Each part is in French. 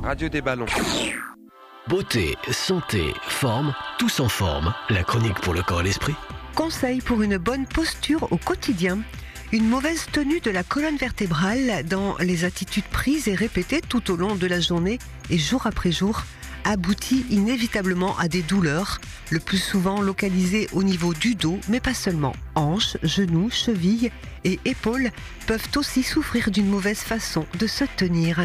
Radio des ballons. Beauté, santé, forme, tous en forme. La chronique pour le corps et l'esprit. Conseil pour une bonne posture au quotidien. Une mauvaise tenue de la colonne vertébrale dans les attitudes prises et répétées tout au long de la journée et jour après jour aboutit inévitablement à des douleurs, le plus souvent localisées au niveau du dos, mais pas seulement. Hanches, genoux, chevilles et épaules peuvent aussi souffrir d'une mauvaise façon de se tenir.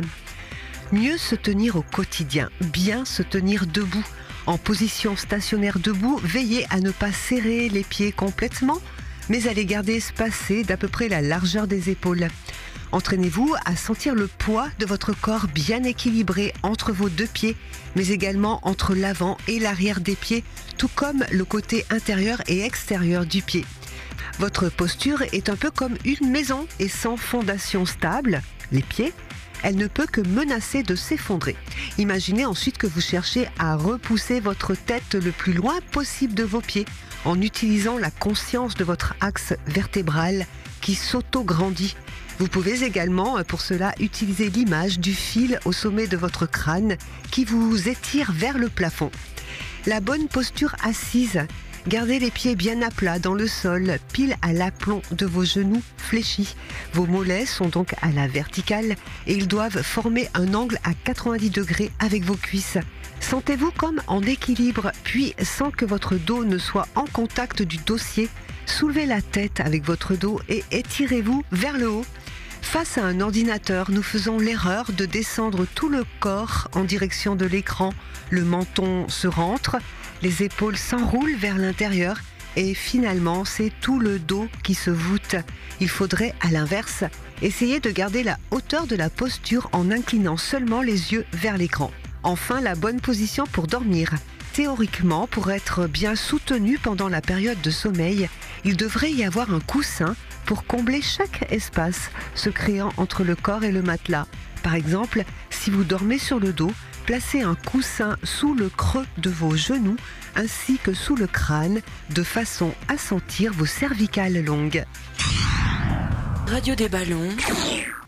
Mieux se tenir au quotidien, bien se tenir debout. En position stationnaire debout, veillez à ne pas serrer les pieds complètement, mais à les garder espacés d'à peu près la largeur des épaules. Entraînez-vous à sentir le poids de votre corps bien équilibré entre vos deux pieds, mais également entre l'avant et l'arrière des pieds, tout comme le côté intérieur et extérieur du pied. Votre posture est un peu comme une maison et sans fondation stable, les pieds, elle ne peut que menacer de s'effondrer. Imaginez ensuite que vous cherchez à repousser votre tête le plus loin possible de vos pieds en utilisant la conscience de votre axe vertébral qui s'auto-grandit. Vous pouvez également, pour cela, utiliser l'image du fil au sommet de votre crâne qui vous étire vers le plafond. La bonne posture assise. Gardez les pieds bien à plat dans le sol, pile à l'aplomb de vos genoux fléchis. Vos mollets sont donc à la verticale et ils doivent former un angle à 90 degrés avec vos cuisses. Sentez-vous comme en équilibre, puis sans que votre dos ne soit en contact du dossier, soulevez la tête avec votre dos et étirez-vous vers le haut. Face à un ordinateur, nous faisons l'erreur de descendre tout le corps en direction de l'écran. Le menton se rentre, les épaules s'enroulent vers l'intérieur et finalement, c'est tout le dos qui se voûte. Il faudrait, à l'inverse, essayer de garder la hauteur de la posture en inclinant seulement les yeux vers l'écran. Enfin, la bonne position pour dormir. Théoriquement, pour être bien soutenu pendant la période de sommeil, il devrait y avoir un coussin pour combler chaque espace se créant entre le corps et le matelas. Par exemple, si vous dormez sur le dos, placez un coussin sous le creux de vos genoux ainsi que sous le crâne de façon à sentir vos cervicales longues. Radio des ballons.